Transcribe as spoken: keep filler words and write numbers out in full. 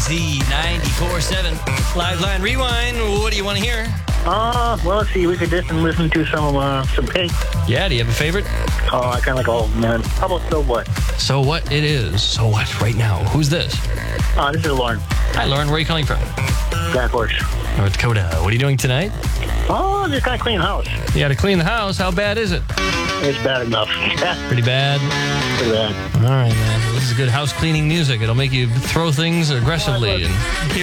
Z ninety-four point seven. Live Line Rewind. What do you want to hear? Uh, well, let's see. We could just listen to some uh, some Pink. Yeah, do you have a favorite? Oh, I kind of like all of them, man. How about So What? So What it is. So What right now. Who's this? Uh, this is Lauren. Hi, Lauren. Where are you calling from? Black Horse. North Dakota. What are you doing tonight? Oh, just kind of clean house. You got to clean the house. How bad is it? It's bad enough. Pretty bad? Pretty bad. All right, man. This is good house cleaning music. It'll make you throw things aggressively and hear